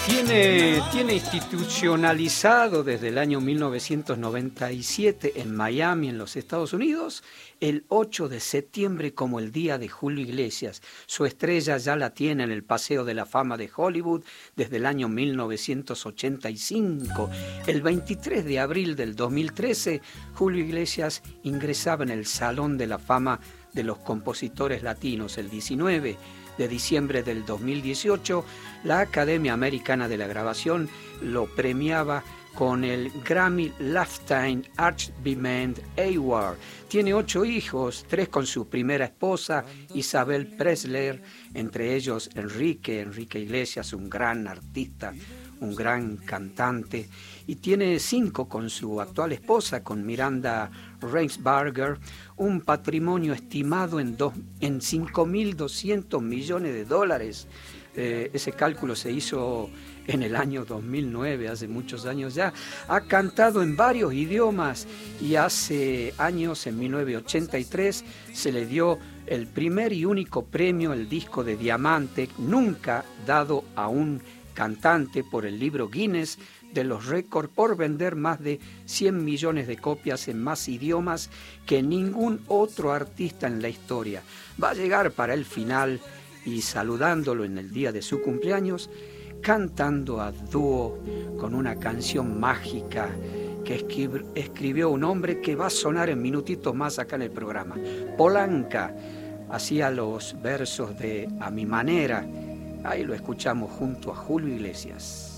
Tiene institucionalizado desde el año 1997 en Miami, en los Estados Unidos, el 8 de septiembre como el Día de Julio Iglesias. Su estrella ya la tiene en el Paseo de la Fama de Hollywood desde el año 1985. El 23 de abril del 2013, Julio Iglesias ingresaba en el Salón de la Fama de los Compositores Latinos. El 19 de diciembre del 2018, la Academia Americana de la Grabación lo premiaba con el Grammy Lifetime Achievement Award. Tiene 8 hijos, 3 con su primera esposa, Isabel Presley, entre ellos Enrique Iglesias, un gran artista, un gran cantante, y tiene 5 con su actual esposa, con Miranda Reinsberger, un patrimonio estimado en 5.200 millones de dólares. Ese cálculo se hizo en el año 2009, hace muchos años ya. Ha cantado en varios idiomas y hace años, en 1983, se le dio el primer y único premio, el disco de diamante, nunca dado a un cantante, por el libro Guinness de los récords, por vender más de 100 millones de copias en más idiomas que ningún otro artista en la historia. Va a llegar para el final y saludándolo en el día de su cumpleaños, cantando a dúo con una canción mágica que escribió un hombre que va a sonar en minutitos más acá en el programa. Polanca hacía los versos de A mi manera. Ahí lo escuchamos junto a Julio Iglesias.